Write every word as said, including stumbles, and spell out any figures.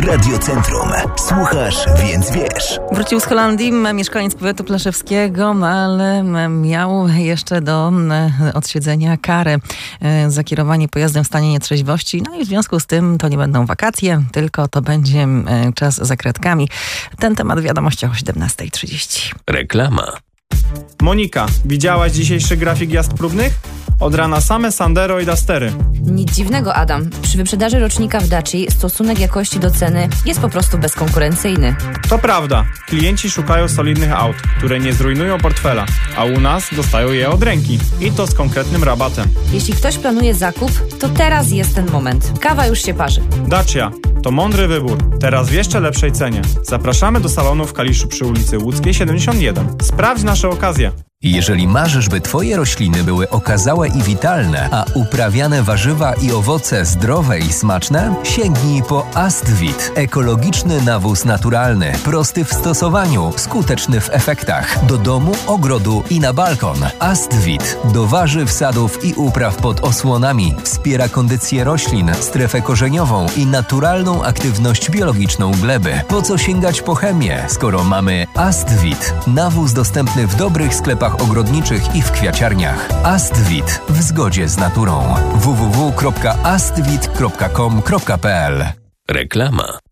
Radiocentrum. Słuchasz, więc wiesz. Wrócił z Holandii mieszkaniec powiatu pleszewskiego, ale miał jeszcze do odsiedzenia karę za kierowanie pojazdem w stanie nietrzeźwości. No i w związku z tym to nie będą wakacje, tylko to będzie czas za kratkami. Ten temat w wiadomościach o siedemnasta trzydzieści. Reklama. Monika, widziałaś dzisiejszy grafik jazd próbnych? Od rana same Sandero i Dustery. Nic dziwnego, Adam. Przy wyprzedaży rocznika w Daci stosunek jakości do ceny jest po prostu bezkonkurencyjny. To prawda. Klienci szukają solidnych aut, które nie zrujnują portfela, a u nas dostają je od ręki. I to z konkretnym rabatem. Jeśli ktoś planuje zakup, to teraz jest ten moment. Kawa już się parzy. Dacia. To mądry wybór. Teraz w jeszcze lepszej cenie. Zapraszamy do salonu w Kaliszu przy ulicy Łódzkiej siedemdziesiąt jeden. Sprawdź nasze okazje. Jeżeli marzysz, by Twoje rośliny były okazałe i witalne, a uprawiane warzywa i owoce zdrowe i smaczne, sięgnij po Astvit. Ekologiczny nawóz naturalny, prosty w stosowaniu, skuteczny w efektach. Do domu, ogrodu i na balkon. Astvit. Do warzyw, sadów i upraw pod osłonami. Wspiera kondycję roślin, strefę korzeniową i naturalną aktywność biologiczną gleby. Po co sięgać po chemię, skoro mamy Astvit? Nawóz dostępny w dobrych sklepach ogrodniczych i w kwiaciarniach. Astvit w zgodzie z naturą. w w w kropka astvit kropka com kropka p l. Reklama.